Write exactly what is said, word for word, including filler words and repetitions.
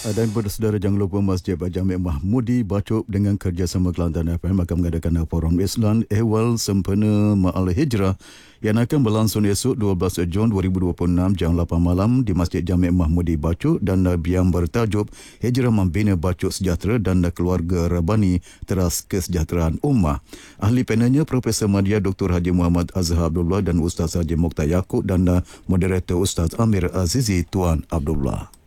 Dan pada saudara, jangan lupa Masjid Jami' Mahmudi Bacok dengan kerjasama Kelantan F M akan mengadakan Forum Islam Ehwal Sempena Ma'al Hijrah yang akan berlangsung esok dua belas Jun dua ribu dua puluh enam jam lapan malam di Masjid Jami' Mahmudi Bacok dan yang bertajuk Hijrah Membina Bacok Sejahtera dan Keluarga Rabani Teras Kesejahteraan Ummah. Ahli panelnya Profesor Madya Doktor Haji Muhammad Azhar Abdullah dan Ustaz Haji Mokhtar Yaakob dan moderator Ustaz Amir Azizi Tuan Abdullah.